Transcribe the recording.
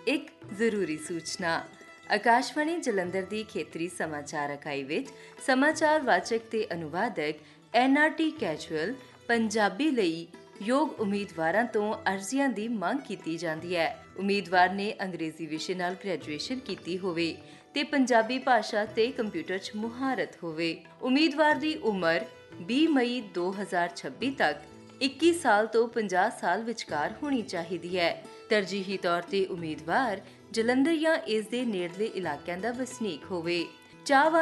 ਇੱਕ ਜ਼ਰੂਰੀ ਸੂਚਨਾ। ਆਕਾਸ਼ਵਾਣੀ ਜਲੰਧਰ ਦੀ ਖੇਤਰੀ ਸਮਾਚਾਰ ਇਕਾਈ ਵਿੱਚ ਸਮਾਚਾਰ ਵਾਚਕ ਤੇ ਅਨੁਵਾਦਕ NRT ਕੈਜੂਅਲ ਪੰਜਾਬੀ ਲਈ ਯੋਗ ਉਮੀਦਵਾਰਾਂ ਤੋਂ ਅਰਜ਼ੀਆਂ ਦੀ ਮੰਗ ਕੀਤੀ ਜਾਂਦੀ ਹੈ। ਉਮੀਦਵਾਰ ਨੇ ਅੰਗਰੇਜ਼ੀ ਵਿਸ਼ੇ ਨਾਲ ਗ੍ਰੈਜੂਏਸ਼ਨ ਕੀਤੀ ਹੋਵੇ ਤੇ ਪੰਜਾਬੀ ਭਾਸ਼ਾ ਤੇ ਕੰਪਿਊਟਰ 'ਚ ਮੁਹਾਰਤ ਹੋਵੇ। ਉਮੀਦਵਾਰ ਦੀ ਉਮਰ 20 ਮਈ 2026 ਤੱਕ 21 ਸਾਲ ਤੋਂ 50 ਸਾਲ ਵਿਚਕਾਰ ਹੋਣੀ ਚਾਹੀਦੀ ਹੈ। ਤਰਜੀਹੀ ਤੌਰ ਤੇ ਉਮੀਦਵਾਰ ਜਲੰਧਰ ਜਾਂ ਇਸ ਦੇ ਨੇੜਲੇ ਇਲਾਕਿਆਂ ਦਾ ਵਸਨੀਕ ਹੋਵੇ।